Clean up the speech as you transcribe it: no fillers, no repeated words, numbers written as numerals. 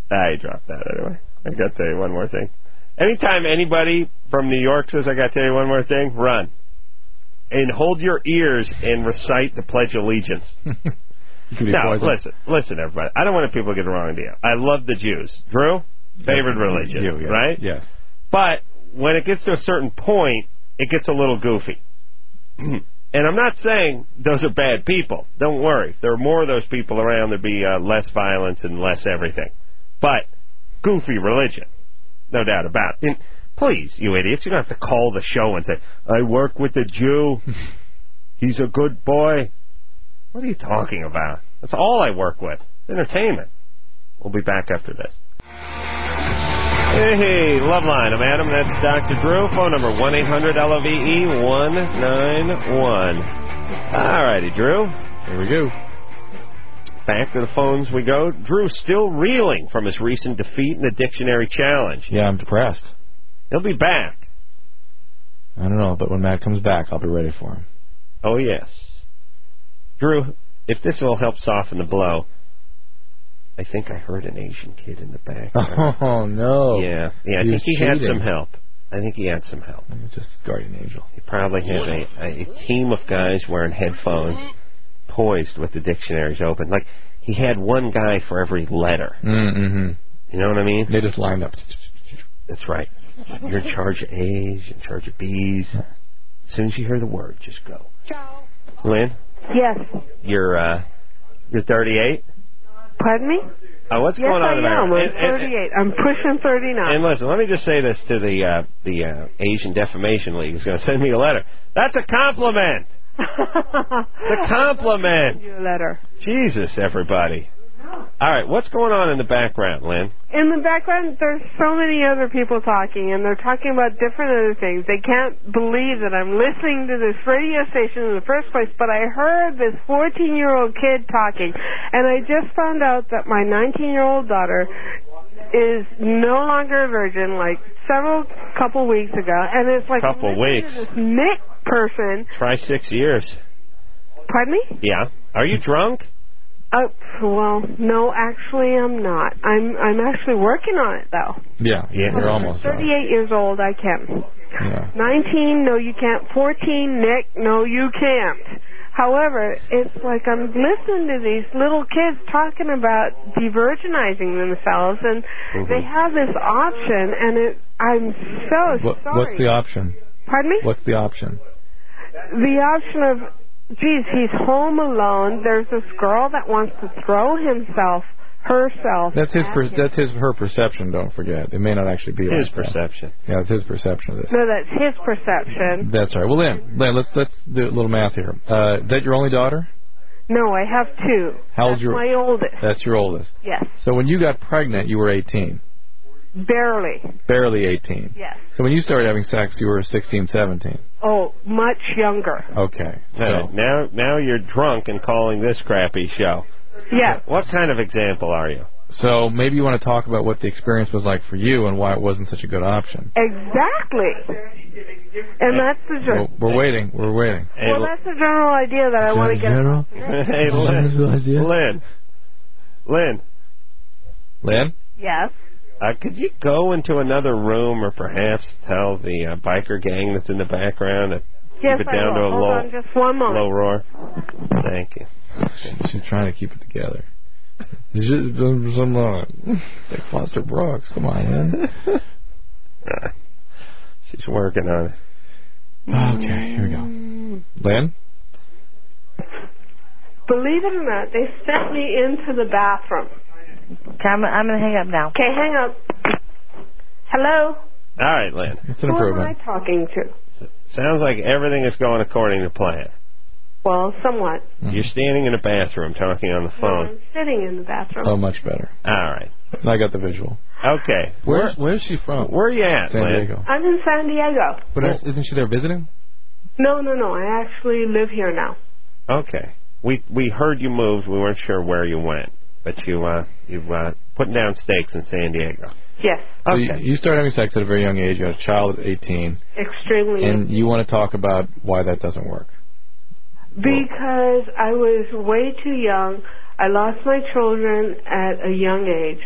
I dropped that anyway. I got to tell you one more thing. Anytime anybody from New York says I got to tell you one more thing, run. And hold your ears and recite the Pledge of Allegiance. No, listen, everybody. I don't want people to get the wrong idea. I love the Jews. Drew, favorite religion, right? Yes. But when it gets to a certain point, it gets a little goofy. And I'm not saying those are bad people. Don't worry. There are more of those people around. There'd be less violence and less everything. But goofy religion, no doubt about it. And please, you idiots, you don't have to call the show and say, I work with a Jew. He's a good boy. What are you talking about? That's all I work with. It's entertainment. We'll be back after this. Hey, Loveline. I'm Adam. That's Dr. Drew. Phone number 1-800-LOVE-191. All righty, Drew. Here we go. Back to the phones we go. Drew still reeling from his recent defeat in the dictionary challenge. Yeah, I'm depressed. He'll be back. I don't know, but when Matt comes back, I'll be ready for him. Oh, yes. Drew, if this will help soften the blow, I think I heard an Asian kid in the back. Oh, no. Yeah, I think he had some help. Just guardian angel. He probably has a team of guys wearing headphones, poised with the dictionaries open. Like, he had one guy for every letter. Mm-hmm. You know what I mean? They just lined up. That's right. You're in charge of A's, you're in charge of B's. As soon as you hear the word, just go. Ciao. Lynn? Yes. You're 38? Pardon me? Oh, what's going on in America? I'm 38. I'm pushing 39. And listen, let me just say this to the Asian Defamation League. Is going to send me a letter. That's a compliment. It's a compliment. Send you a letter. Jesus, everybody. All right, what's going on in the background, Lynn? In the background, there's so many other people talking, and they're talking about different other things. They can't believe that I'm listening to this radio station in the first place, but I heard this 14-year-old kid talking, and I just found out that my 19-year-old daughter is no longer a virgin, like couple weeks ago, and it's like couple weeks. This Nick person. Try 6 years. Pardon me? Yeah. Are you drunk? Well, no, actually, I'm not. I'm actually working on it, though. Yeah, you're almost 38 years old, I can. Yeah. 19, no, you can't. 14, Nick, no, you can't. However, it's like I'm listening to these little kids talking about de-virginizing themselves, and they have this option, and I'm so sorry. What's the option? Pardon me? What's the option? The option of, geez, he's home alone. There's this girl that wants to throw herself. That's her perception. Don't forget, it may not actually be his like perception. That. Yeah, it's his perception of this. No, that's his perception. That's right. Well, Lynn, let's do a little math here. Is that your only daughter? No, I have two. That's my oldest. That's your oldest. Yes. So when you got pregnant, you were 18. Barely 18. Yes. So when you started having sex, you were 16, 17. Oh, much younger. Okay. So now you're drunk and calling this crappy show. Yeah. What kind of example are you? So maybe you want to talk about what the experience was like for you and why it wasn't such a good option. Exactly. And that's the general. We're waiting. Well, that's the general idea that I want to get. Hey, Lynn. Yes. Could you go into another room or perhaps tell the biker gang that's in the background to keep it down to a just one moment. low roar? Thank you. She's trying to keep it together. Like Foster Brooks. Come on, man. She's working on it. Okay, here we go. Lynn? Believe it or not, they sent me into the bathroom. Okay, I'm going to hang up now. Okay, hang up. Hello? All right, Lynn. It's an improvement. Who am I talking to? Sounds like everything is going according to plan. Well, somewhat. You're standing in a bathroom talking on the phone. No, I'm sitting in the bathroom. Oh, much better. All right. I got the visual. Okay. Where's she from? Where are you at, San Lynn? Diego. I'm in San Diego. But isn't she there visiting? No. I actually live here now. Okay. We heard you moved. We weren't sure where you went. But you've putting down stakes in San Diego. Yes. So okay. you started having sex at a very young age. You had a child at 18. Extremely young. And you want to talk about why that doesn't work. Because I was way too young. I lost my children at a young age.